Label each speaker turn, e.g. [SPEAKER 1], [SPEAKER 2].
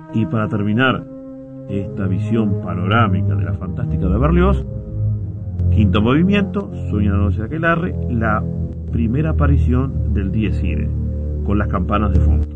[SPEAKER 1] Y para terminar esta visión panorámica de la fantástica de Berlioz, quinto movimiento, Sueño de la noche de aquelarre, la primera aparición del Dies Irae, con las campanas de fondo.